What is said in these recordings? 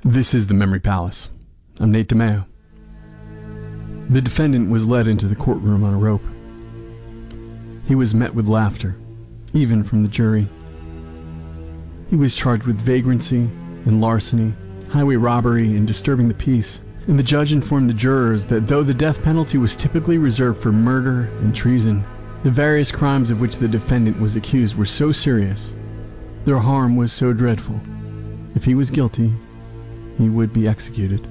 This is the Memory Palace. I'm Nate DeMeo. The defendant was led into the courtroom on a rope. He was met with laughter, even from the jury. He was charged with vagrancy and larceny, highway robbery, and disturbing the peace. And the judge informed the jurors that though the death penalty was typically reserved for murder and treason, the various crimes of which the defendant was accused were so serious, their harm was so dreadful, if he was guilty, he would be executed.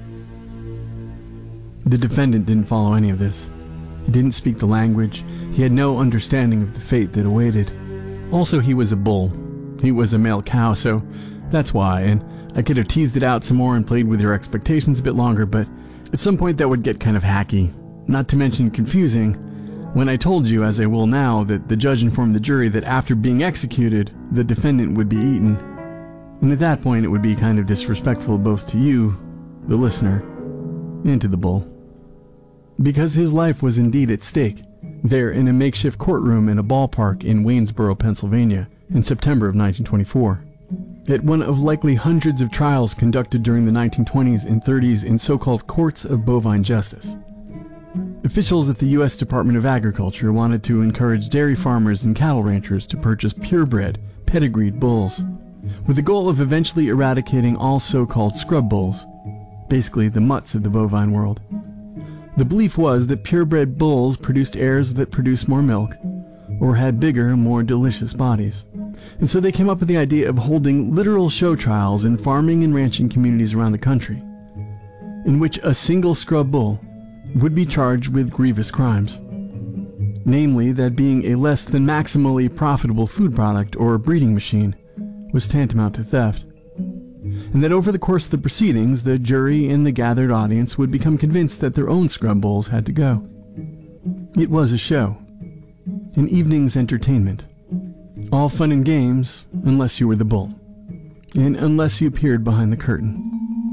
The defendant didn't follow any of this. He didn't speak the language. He had no understanding of the fate that awaited. Also, he was a bull. He was a male cow, so that's why, and I could have teased it out some more and played with your expectations a bit longer, but at some point that would get kind of hacky, not to mention confusing, when I told you, as I will now, that the judge informed the jury that after being executed, the defendant would be eaten. And at that point it would be kind of disrespectful both to you, the listener, and to the bull. Because his life was indeed at stake, there in a makeshift courtroom in a ballpark in Waynesboro, Pennsylvania, in September of 1924. At one of likely hundreds of trials conducted during the 1920s and 30s in so-called courts of bovine justice. Officials at the U.S. Department of Agriculture wanted to encourage dairy farmers and cattle ranchers to purchase purebred, pedigreed bulls, with the goal of eventually eradicating all so-called scrub bulls, basically the mutts of the bovine world. The belief was that purebred bulls produced heirs that produced more milk, or had bigger, more delicious bodies. And so they came up with the idea of holding literal show trials in farming and ranching communities around the country, in which a single scrub bull would be charged with grievous crimes. Namely, that being a less than maximally profitable food product or breeding machine was tantamount to theft. And that over the course of the proceedings, the jury and the gathered audience would become convinced that their own scrub bulls had to go. It was a show, an evening's entertainment. All fun and games, unless you were the bull, and unless you appeared behind the curtain.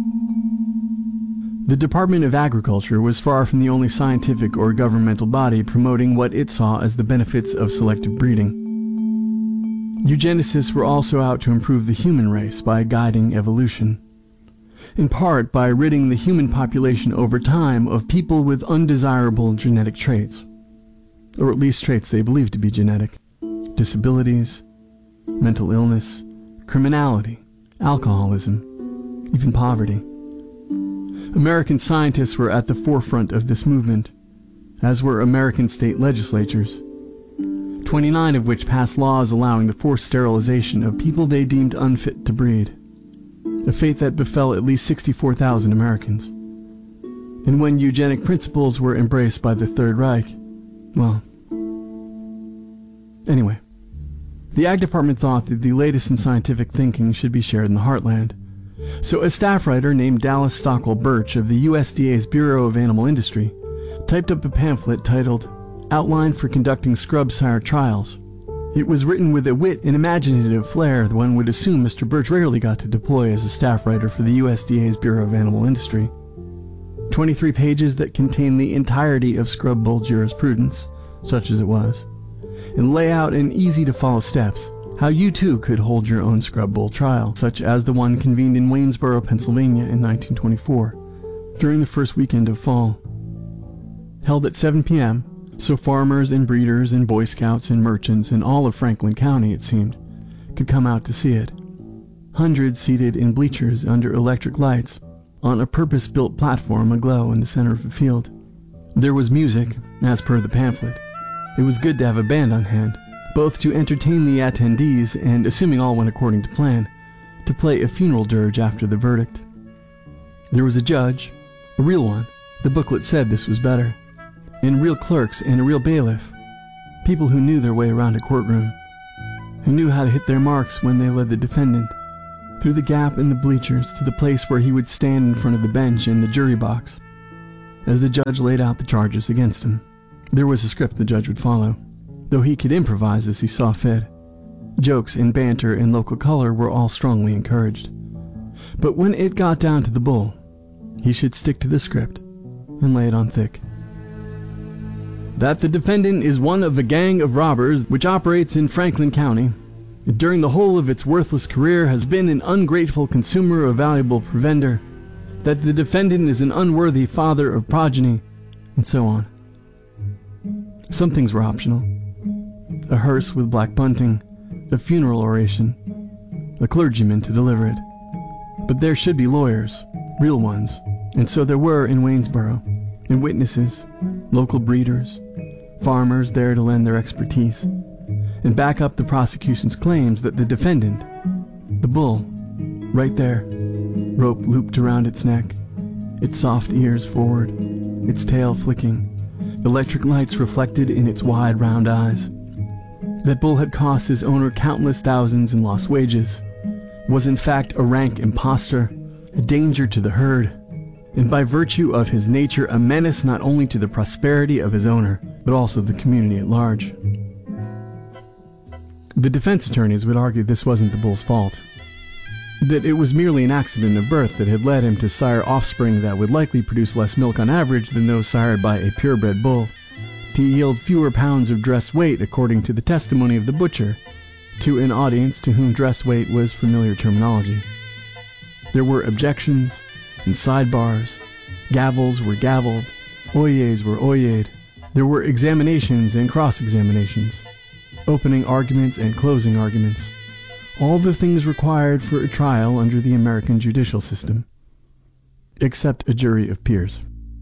The Department of Agriculture was far from the only scientific or governmental body promoting what it saw as the benefits of selective breeding. Eugenicists were also out to improve the human race by guiding evolution, in part by ridding the human population over time of people with undesirable genetic traits, or at least traits they believed to be genetic. Disabilities, mental illness, criminality, alcoholism, even poverty. American scientists were at the forefront of this movement, as were American state legislatures, 29 of which passed laws allowing the forced sterilization of people they deemed unfit to breed, a fate that befell at least 64,000 Americans. And when eugenic principles were embraced by the Third Reich, well, anyway. The Ag Department thought that the latest in scientific thinking should be shared in the heartland. So a staff writer named Dallas Stockwell Birch of the USDA's Bureau of Animal Industry typed up a pamphlet titled Outline for Conducting Scrub Sire Trials. It was written with a wit and imaginative flair that one would assume Mr. Birch rarely got to deploy as a staff writer for the USDA's Bureau of Animal Industry. 23 pages that contain the entirety of scrub bull jurisprudence, such as it was, and lay out in easy-to-follow steps how you too could hold your own scrub bull trial, such as the one convened in Waynesboro, Pennsylvania in 1924, during the first weekend of fall. Held at 7 p.m., so farmers and breeders and Boy Scouts and merchants in all of Franklin County, it seemed, could come out to see it. Hundreds seated in bleachers under electric lights, on a purpose-built platform aglow in the center of the field. There was music, as per the pamphlet. It was good to have a band on hand, both to entertain the attendees and, assuming all went according to plan, to play a funeral dirge after the verdict. There was a judge, a real one, the booklet said this was better, and real clerks and a real bailiff, people who knew their way around a courtroom, who knew how to hit their marks when they led the defendant through the gap in the bleachers to the place where he would stand in front of the bench in the jury box as the judge laid out the charges against him. There was a script the judge would follow, though he could improvise as he saw fit. Jokes and banter and local color were all strongly encouraged. But when it got down to the bull, he should stick to the script and lay it on thick. That the defendant is one of a gang of robbers which operates in Franklin County, during the whole of its worthless career has been an ungrateful consumer of valuable provender, that the defendant is an unworthy father of progeny, and so on. Some things were optional. A hearse with black bunting, a funeral oration, a clergyman to deliver it. But there should be lawyers, real ones, and so there were in Waynesboro, and witnesses, local breeders, farmers there to lend their expertise, and back up the prosecution's claims that the defendant, the bull, right there, rope looped around its neck, its soft ears forward, its tail flicking, electric lights reflected in its wide round eyes. That bull had cost his owner countless thousands in lost wages, was in fact a rank imposter, a danger to the herd, and by virtue of his nature a menace not only to the prosperity of his owner, but also the community at large. The defense attorneys would argue this wasn't the bull's fault, that it was merely an accident of birth that had led him to sire offspring that would likely produce less milk on average than those sired by a purebred bull, to yield fewer pounds of dressed weight according to the testimony of the butcher, to an audience to whom dressed weight was familiar terminology. There were objections and sidebars, gavels were gavelled, oyes were oyed. There were examinations and cross-examinations, opening arguments and closing arguments, all the things required for a trial under the American judicial system, except a jury of peers.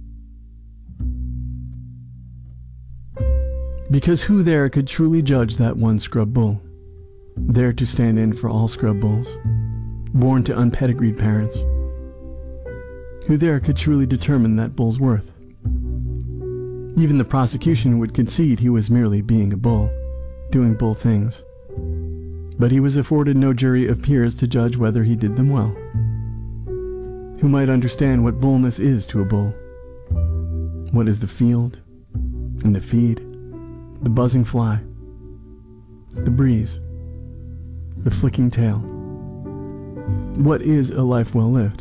Because who there could truly judge that one scrub bull, there to stand in for all scrub bulls, born to unpedigreed parents? Who there could truly determine that bull's worth? Even the prosecution would concede he was merely being a bull, doing bull things. But he was afforded no jury of peers to judge whether he did them well. Who might understand what bullness is to a bull? What is the field, and the feed, the buzzing fly, the breeze, the flicking tail? What is a life well lived?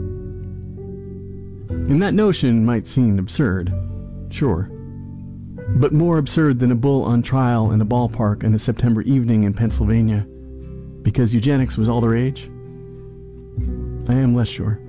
And that notion might seem absurd, sure, but more absurd than a bull on trial in a ballpark on a September evening in Pennsylvania because eugenics was all the rage? I am less sure.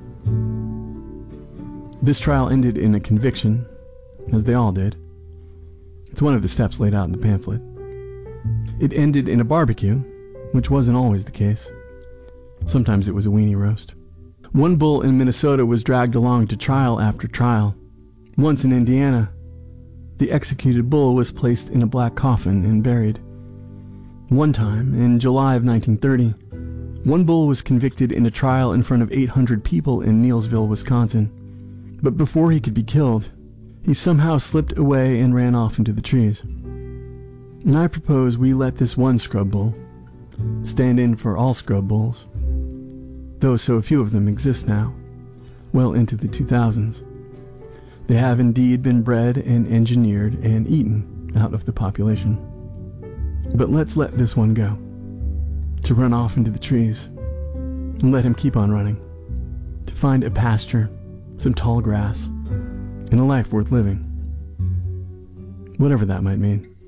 This trial ended in a conviction, as they all did. It's one of the steps laid out in the pamphlet. It ended in a barbecue, which wasn't always the case. Sometimes it was a weenie roast. One bull in Minnesota was dragged along to trial after trial. Once in Indiana, the executed bull was placed in a black coffin and buried. One time, in July of 1930, one bull was convicted in a trial in front of 800 people in Neillsville, Wisconsin. But before he could be killed, he somehow slipped away and ran off into the trees. And I propose we let this one scrub bull stand in for all scrub bulls, though so few of them exist now, well into the 2000s. They have indeed been bred and engineered and eaten out of the population. But let's let this one go, to run off into the trees, and let him keep on running, to find a pasture, some tall grass, and a life worth living. Whatever that might mean.